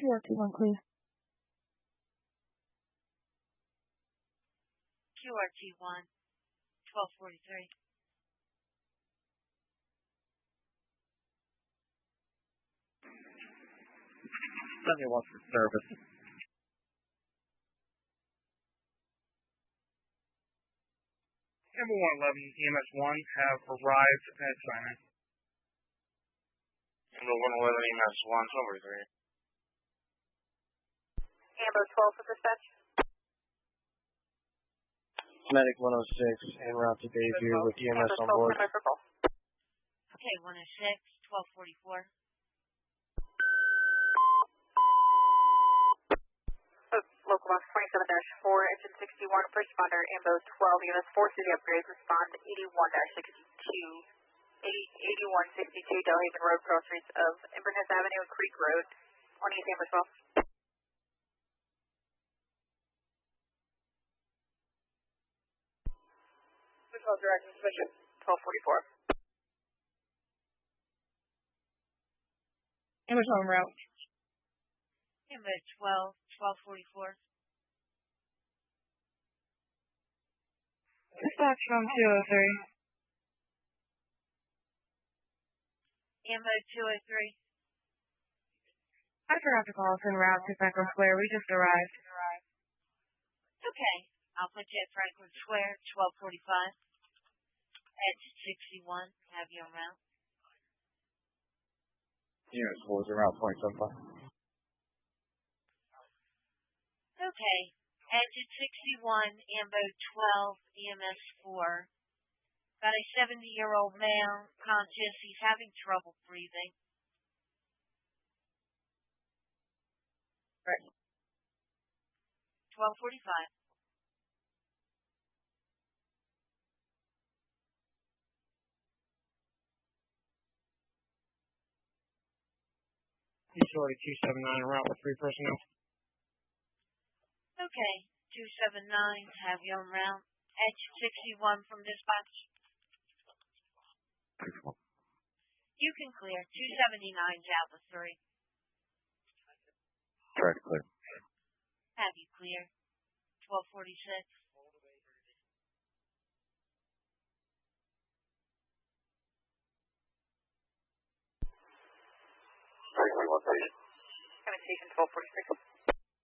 QRT1 clear. QRT1, 1243. Sunday wants for service. Number 111, EMS1 have arrived at assignment. Number 111, EMS1, 1243. Ambo 12 for dispatch. Medic 106 en route to Bayview with EMS on board. Okay, 106, 1244. Local box 27-4, engine 61, first responder, Ambo 12, units 4 city upgrades, respond 81-62 Delhaven Road, cross streets of Inverness Avenue and Creek Road, on East Amherst 12. Direct inspection. 1244. Amber's on route. Amber 12, 1244. Dispatch from 203. Amber 203. I forgot to call us en route to Franklin Square. We just arrived. Okay, I'll put you at Franklin Square, 1245. Edge 61, have you en route. Unit 4 is around 0.75. Okay, Edge 61, Ambo 12, EMS 4. Got a 70-year-old male, conscious. He's having trouble breathing. Right. 1245. Utility 279 en route with 3 personnel. Okay, 279, have you en route. Edge 61 from dispatch. You can clear. 279's out with 3. Try to clear. Have you clear. 1246. Station 1246.